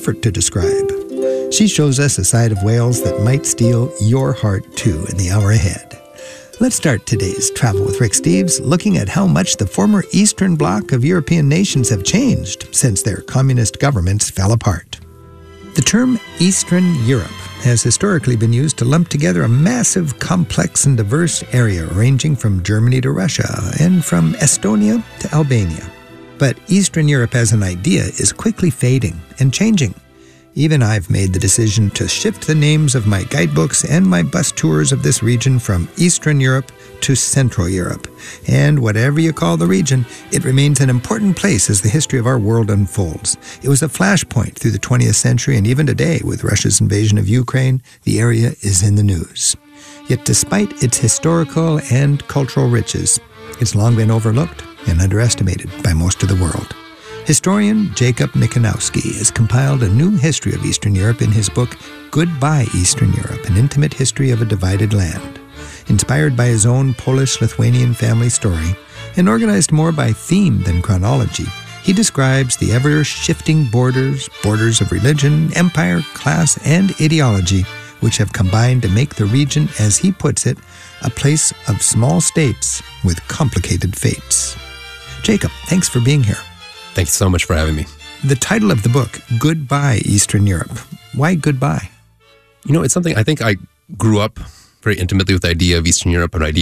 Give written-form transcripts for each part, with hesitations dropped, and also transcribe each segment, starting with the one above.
effort to describe. She shows us a side of Wales that might steal your heart too in the hour ahead. Let's start today's Travel with Rick Steves looking at how much the former Eastern Bloc of European nations have changed since their communist governments fell apart. The term Eastern Europe has historically been used to lump together a massive, complex, and diverse area ranging from Germany to Russia and from Estonia to Albania. But Eastern Europe as an idea is quickly fading and changing. Even I've made the decision to shift the names of my guidebooks and my bus tours of this region from Eastern Europe to Central Europe. And whatever you call the region, it remains an important place as the history of our world unfolds. It was a flashpoint through the 20th century, and even today, with Russia's invasion of Ukraine, the area is in the news. Yet despite its historical and cultural riches, it's long been overlooked and underestimated by most of the world. Historian Jacob Mikanowski has compiled a new history of Eastern Europe in his book, Goodbye Eastern Europe, An Intimate History of a Divided Land. Inspired by his own Polish-Lithuanian family story, and organized more by theme than chronology, he describes the ever-shifting borders of religion, empire, class, and ideology, which have combined to make the region, as he puts it, a place of small states with complicated fates. Jacob, thanks for being here. Thanks so much for having me. The title of the book, Goodbye Eastern Europe. Why goodbye? It's something I think I grew up very intimately with the idea of Eastern Europe, I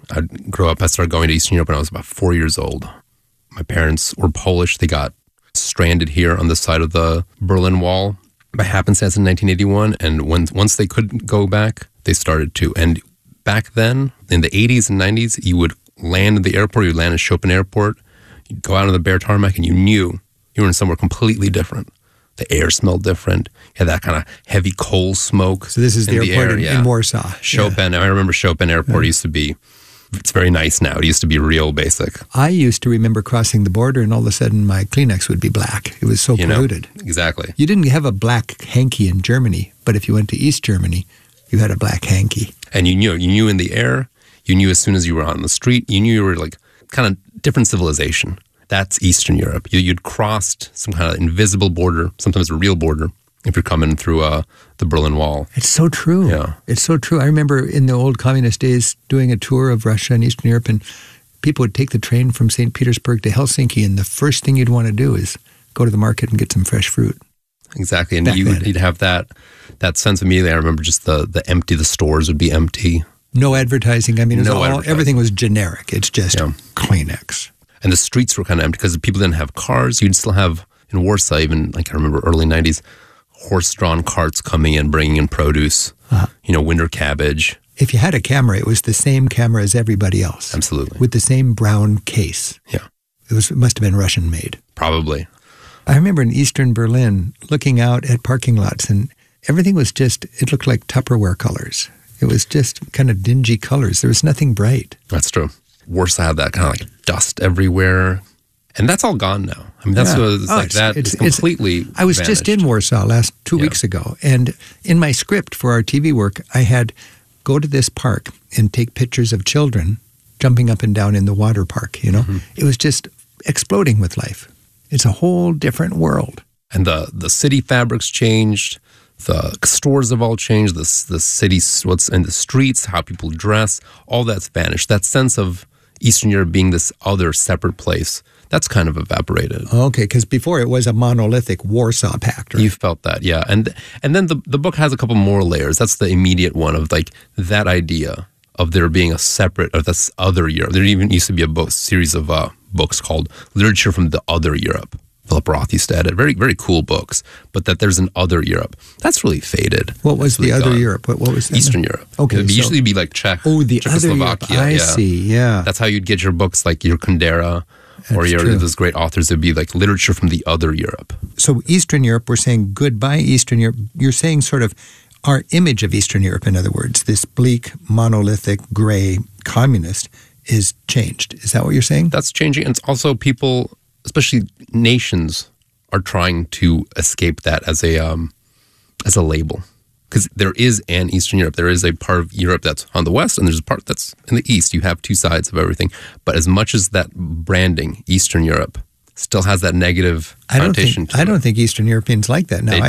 started going to Eastern Europe when I was about 4 years old. My parents were Polish. They got stranded here on the side of the Berlin Wall by happenstance in 1981. And once they could go back, they started to. And back then, in the 80s and 90s, you would land at the airport, you'd land at Chopin Airport, you'd go out on the bare tarmac, and you knew you were in somewhere completely different. The air smelled different. You had that kind of heavy coal smoke. So this is the airport in Warsaw. Chopin. Yeah. I remember Chopin Airport used to be, it's very nice now. It used to be real basic. I used to remember crossing the border and all of a sudden my Kleenex would be black. It was so polluted. Exactly. You didn't have a black hanky in Germany, but if you went to East Germany, you had a black hanky. And you knew in the air, you knew as soon as you were on the street, you knew you were like kind of different civilization. That's Eastern Europe. You'd crossed some kind of invisible border, sometimes a real border, if you're coming through the Berlin Wall. It's so true. Yeah. It's so true. I remember in the old communist days doing a tour of Russia and Eastern Europe, and people would take the train from St. Petersburg to Helsinki, and the first thing you'd want to do is go to the market and get some fresh fruit. Exactly. And you'd have that sense immediately. I remember just the empty, the stores would be empty. No advertising. I mean, everything was generic. It's just Kleenex. And the streets were kind of empty because people didn't have cars. You'd still have, in Warsaw, even, I remember early 90s, horse-drawn carts coming in, bringing in produce, winter cabbage. If you had a camera, it was the same camera as everybody else. Absolutely. With the same brown case. Yeah. It must have been Russian-made. Probably. I remember in Eastern Berlin looking out at parking lots, and everything was it looked like Tupperware colors. It was just kind of dingy colors. There was nothing bright. That's true. Warsaw had that kind of like dust everywhere. And that's all gone now. I mean, that's it's completely I was vanished. just in Warsaw 2 weeks ago. And in my script for our TV work, I had go to this park and take pictures of children jumping up and down in the water park, Mm-hmm. It was just exploding with life. It's a whole different world. And the city fabric's changed. The stores have all changed. The city, what's in the streets, how people dress, all that's vanished. That sense of Eastern Europe being this other separate place, that's kind of evaporated. Okay, because before it was a monolithic Warsaw Pact, right? You felt that, yeah. And then the book has a couple more layers. That's the immediate one of like that idea of there being a separate, of this other Europe. There even used to be a series of books called Literature from the Other Europe. Philip Roth used to edit. Very, very cool books, but that there's an other Europe. That's really faded. What was the other Europe? What was that? Eastern Europe. Okay. It used to be like Czech, the Czechoslovakia. other Europe. I see, yeah. That's how you'd get your books, like your Kundera, or those great authors. It'd be like literature from the other Europe. So Eastern Europe, we're saying goodbye Eastern Europe. You're saying sort of our image of Eastern Europe, in other words, this bleak, monolithic, gray communist is changed. Is that what you're saying? That's changing. And it's also people, especially nations, are trying to escape that as a label. Because there is an Eastern Europe. There is a part of Europe that's on the west, and there's a part that's in the east. You have two sides of everything. But as much as that branding, Eastern Europe, still has that negative connotation to it. I don't think Eastern Europeans like that now.